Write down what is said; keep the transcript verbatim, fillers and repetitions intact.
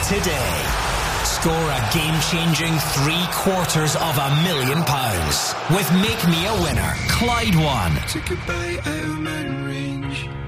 today. Score a game-changing three quarters of a million pounds with Make Me a Winner. Clyde one. Took a bite out of mountain range.